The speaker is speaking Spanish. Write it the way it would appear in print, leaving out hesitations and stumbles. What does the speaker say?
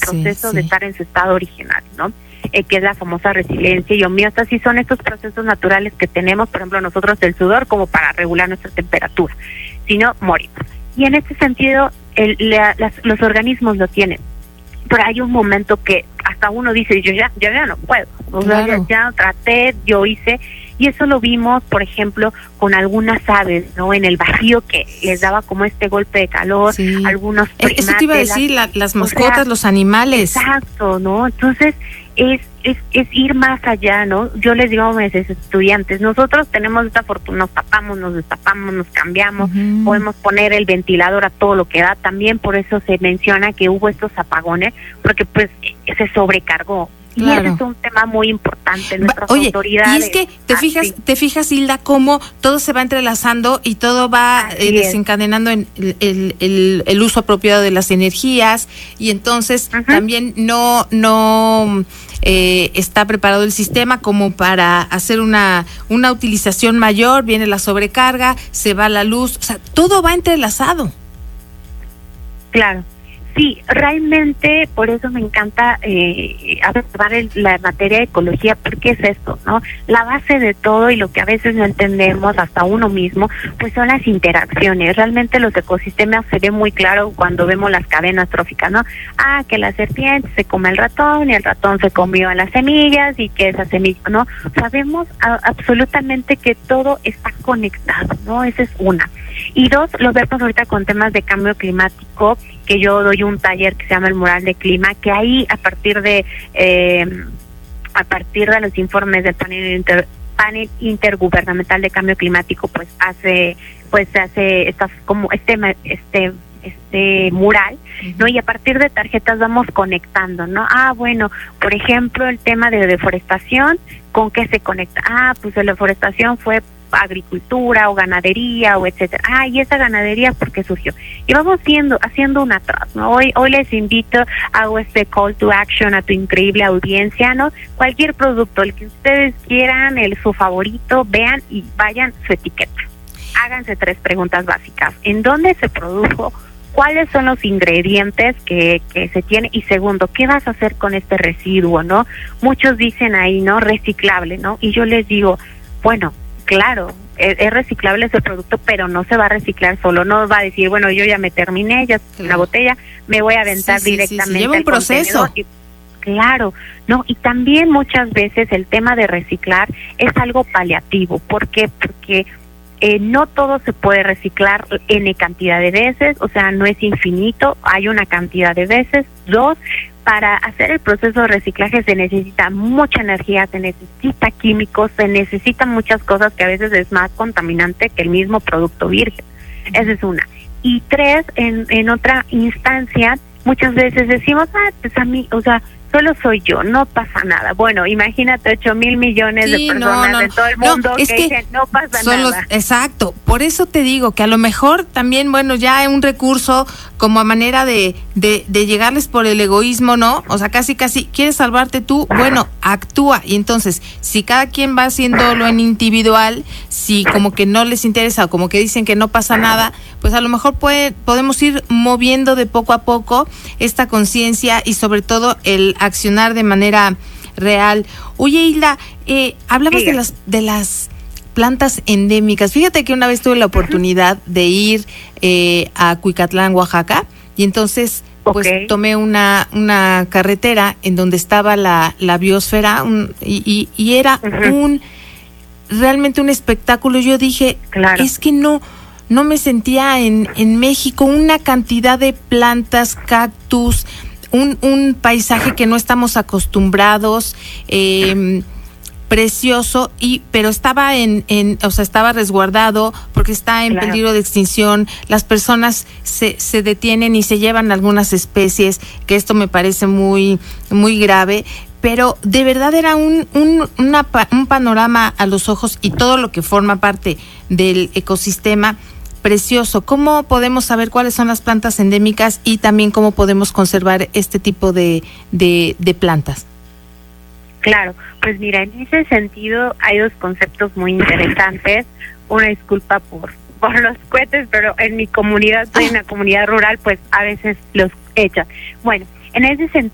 proceso de estar en su estado original, ¿no? Que es la famosa resiliencia y homeostasis. Son estos procesos naturales que tenemos, por ejemplo, nosotros el sudor, como para regular nuestra temperatura, si no, morimos. Y en este sentido, los organismos lo tienen. Pero hay un momento que hasta uno dice, yo ya no puedo, o sea, ya traté, yo hice, y eso lo vimos, por ejemplo, con algunas aves, ¿no? En el vacío que les daba como este golpe de calor, algunos primates. Eso te iba a decir, las mascotas, los animales. Exacto, ¿no? Entonces, es ir más allá, ¿no? Yo les digo a mis estudiantes, nosotros tenemos esta fortuna, nos tapamos, nos destapamos, nos cambiamos, podemos poner el ventilador a todo lo que da, también por eso se menciona que hubo estos apagones, porque pues se sobrecargó. Claro. Y ese es un tema muy importante. Nuestras autoridades. Y es que te fijas, Hilda, cómo todo se va entrelazando y todo va desencadenando en el uso apropiado de las energías, y entonces también no está preparado el sistema como para hacer una utilización mayor. Viene la sobrecarga, se va la luz, o sea, todo va entrelazado. Claro. Sí, realmente por eso me encanta abordar la materia de ecología, porque es esto, ¿no? La base de todo, y lo que a veces no entendemos hasta uno mismo, pues son las interacciones. Realmente los ecosistemas se ve muy claro cuando vemos las cadenas tróficas, ¿no? Que la serpiente se come al ratón y el ratón se comió a las semillas y que esa semilla, ¿no? Sabemos absolutamente que todo está conectado, ¿no? Esa es una. Y dos, lo vemos ahorita con temas de cambio climático, que yo doy un taller que se llama el Mural de Clima, que ahí a partir de los informes del panel intergubernamental de cambio climático, pues se hace como este mural, ¿no? Y a partir de tarjetas vamos conectando, ¿no? Bueno, por ejemplo, el tema de deforestación, ¿con qué se conecta? Pues la deforestación fue agricultura o ganadería o etcétera. Y esa ganadería, ¿por qué surgió? Y vamos haciendo una atrás, ¿no? Hoy les invito, hago este call to action a tu increíble audiencia, ¿no? Cualquier producto, el que ustedes quieran, su favorito, vean y vayan su etiqueta. Háganse 3 preguntas básicas. ¿En dónde se produjo? ¿Cuáles son los ingredientes que se tiene? Y segundo, ¿qué vas a hacer con este residuo, no? Muchos dicen ahí, ¿no? Reciclable, ¿no? Y yo les digo, bueno, claro, es reciclable ese producto, pero no se va a reciclar solo. No va a decir, bueno, yo ya me terminé, ya una botella, me voy a aventar directamente. Lleva un proceso. Claro, no, y también muchas veces el tema de reciclar es algo paliativo. ¿Por qué? Porque no todo se puede reciclar N cantidad de veces, o sea, no es infinito, hay una cantidad de veces. 2, para hacer el proceso de reciclaje se necesita mucha energía, se necesita químicos, se necesitan muchas cosas que a veces es más contaminante que el mismo producto virgen. Esa es una. Y 3, en otra instancia, muchas veces decimos, pues a mí, o sea, solo soy yo, no pasa nada. Bueno, imagínate 8,000 millones de personas en todo el mundo que dicen, no pasa nada. Exacto, por eso te digo que a lo mejor también, bueno, ya hay un recurso como a manera de llegarles por el egoísmo, ¿no? O sea, casi, ¿quieres salvarte tú? Bueno, actúa. Y entonces, si cada quien va haciéndolo en individual, si como que no les interesa o como que dicen que no pasa nada, pues a lo mejor podemos ir moviendo de poco a poco esta conciencia y sobre todo el accionar de manera real. Oye, Hilda, hablabas de las plantas endémicas. Fíjate que una vez tuve la oportunidad de ir a Cuicatlán, Oaxaca, y entonces pues tomé una carretera en donde estaba la biosfera y era realmente un espectáculo. Yo dije, es que no me sentía en México, una cantidad de plantas, cactus, un paisaje que no estamos acostumbrados, precioso, pero estaba estaba resguardado porque está en peligro de extinción. Las personas se detienen y se llevan algunas especies, que esto me parece muy, muy grave, pero de verdad era un panorama a los ojos y todo lo que forma parte del ecosistema precioso. ¿Cómo podemos saber cuáles son las plantas endémicas y también cómo podemos conservar este tipo de plantas? Claro, pues mira, en ese sentido hay 2 conceptos muy interesantes. Una disculpa por los cohetes, pero en mi comunidad, soy una comunidad rural, pues a veces los echan. Bueno, en ese sentido,